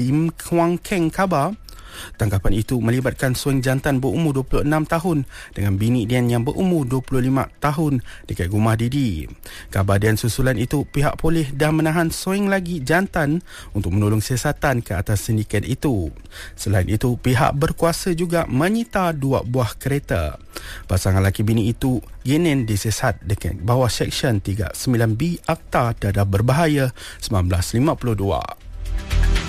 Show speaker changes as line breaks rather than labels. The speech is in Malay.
Im Kwang Keng khabar, tangkapan itu melibatkan suami jantan berumur 26 tahun dengan bini Dian yang berumur 25 tahun dekat rumah Didi. Khabar Dian susulan itu, pihak polis dah menahan suami lagi jantan untuk menolong siasatan ke atas sindiket itu. Selain itu, pihak berkuasa juga menyita 2 buah kereta. Pasangan laki bini itu Yenen disiasat dekat bawah Seksyen 39B Akta Dadah Berbahaya 1952.